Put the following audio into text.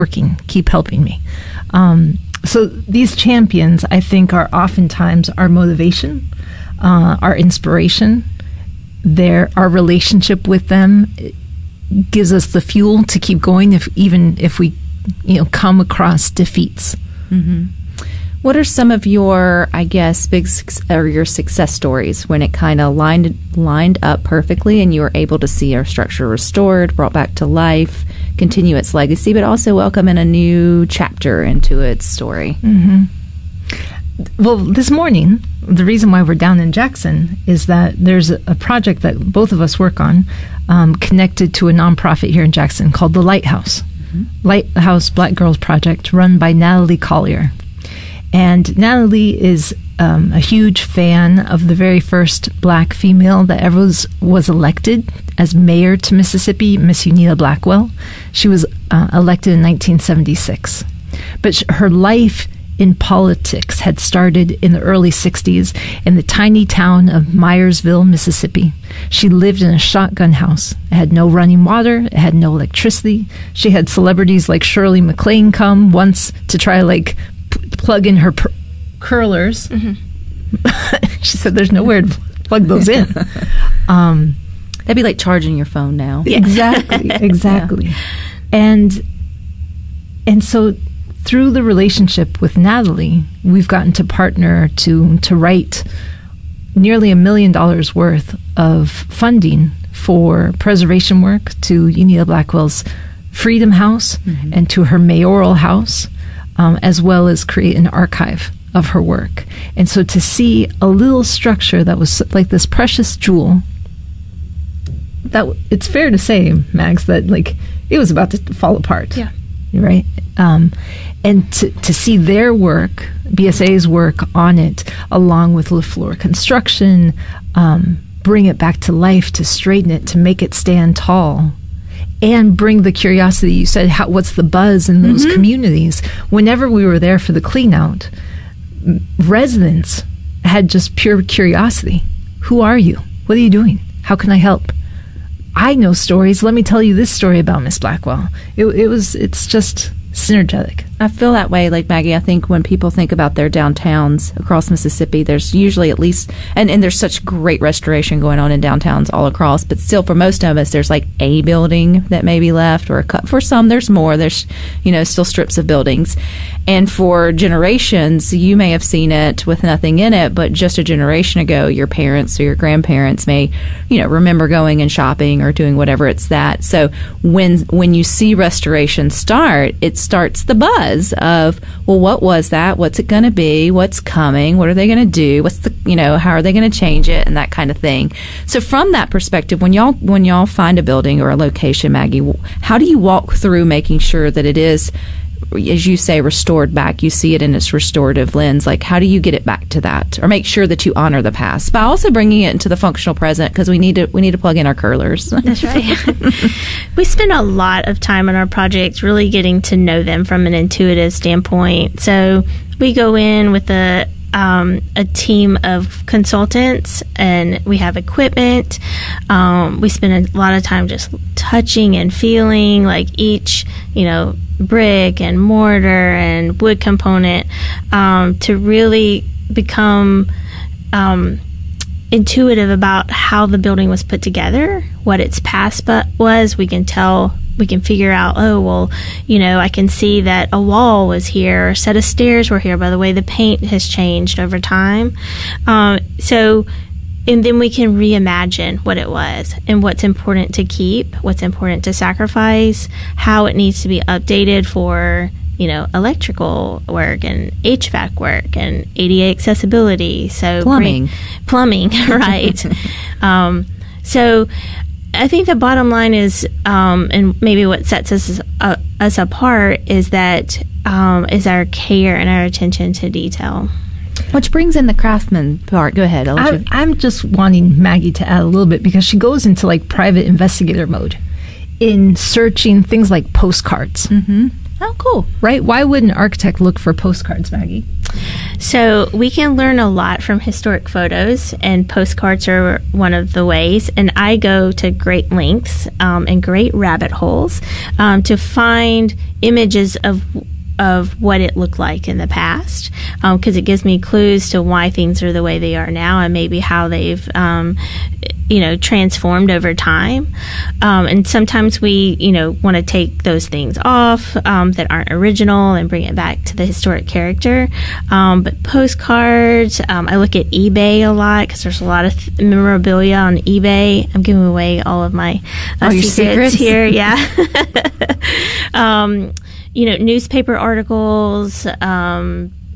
working, keep helping me. So these champions, I think, are oftentimes our motivation, our inspiration. Our relationship with them gives us the fuel to keep going, even if we come across defeats. Mm-hmm. What are some of your, I guess, your success stories when it kind of lined up perfectly and you were able to see our structure restored, brought back to life, continue its legacy, but also welcome in a new chapter into its story? Mm-hmm. Well, this morning, the reason why we're down in Jackson is that there's a project that both of us work on connected to a nonprofit here in Jackson called the Lighthouse. Mm-hmm. Lighthouse Black Girls Project, run by Natalie Collier. And Natalie is a huge fan of the very first black female that ever was elected as mayor to Mississippi, Miss Unita Blackwell. She was elected in 1976. But her life in politics had started in the early 60s in the tiny town of Myersville, Mississippi. She lived in a shotgun house. It had no running water. It had no electricity. She had celebrities like Shirley MacLaine come once to try plug in her curlers. Mm-hmm. She said there's nowhere to plug those in. That'd be like charging your phone now. Exactly. Yeah. And so through the relationship with Natalie, we've gotten to partner to write nearly $1 million worth of funding for preservation work to Unita Blackwell's Freedom House, mm-hmm. and to her mayoral house, as well as create an archive of her work. And so to see a little structure that was like this precious jewel, that it's fair to say, Mags, that it was about to fall apart. Yeah. Right? And to see their work, BSA's work on it, along with LaFleur Construction, bring it back to life, to straighten it, to make it stand tall, and bring the curiosity. You said, what's the buzz in those mm-hmm. communities? Whenever we were there for the clean out, residents had just pure curiosity. Who are you? What are you doing? How can I help? I know stories. Let me tell you this story about Miss Blackwell. It's just synergetic. I feel that way, Maggie. I think when people think about their downtowns across Mississippi, there's usually at least, and there's such great restoration going on in downtowns all across, but still for most of us, there's a building that may be left, or for some, there's more. There's, still strips of buildings. And for generations, you may have seen it with nothing in it, but just a generation ago, your parents or your grandparents may, remember going and shopping or doing whatever it's that. So when you see restoration start, it starts the buzz of, well, what was that? What's it going to be? What's coming? What are they going to do? What's how are they going to change it? And that kind of thing. So from that perspective, when y'all find a building or a location, Maggie, how do you walk through making sure that it is, as you say, restored back? You see it in its restorative lens. How do you get it back to that, or make sure that you honor the past by also bringing it into the functional present? Because we need to plug in our curlers. That's right. We spend a lot of time on our projects really getting to know them from an intuitive standpoint. So we go in with a team of consultants, and we have equipment. We spend a lot of time just touching and feeling each, brick and mortar and wood component, to really become intuitive about how the building was put together, what its past was. We can figure out, I can see that a wall was here, or a set of stairs were here. By the way, the paint has changed over time. And then we can reimagine what it was and what's important to keep, what's important to sacrifice, how it needs to be updated for, electrical work and HVAC work and ADA accessibility. So plumbing, right. So I think the bottom line is, and maybe what sets us apart is that is our care and our attention to detail. Which brings in the craftsman part. Go ahead. I'm just wanting Maggie to add a little bit, because she goes into private investigator mode in searching things like postcards. Mm-hmm. Oh, cool. Right? Why would an architect look for postcards, Maggie? So we can learn a lot from historic photos, and postcards are one of the ways. And I go to great lengths and great rabbit holes to find images of what it looked like in the past, because it gives me clues to why things are the way they are now, and maybe how they've transformed over time. And sometimes we want to take those things off that aren't original and bring it back to the historic character. But postcards, I look at eBay a lot because there's a lot of memorabilia on eBay. I'm giving away all of my secrets here. Yeah. Newspaper articles,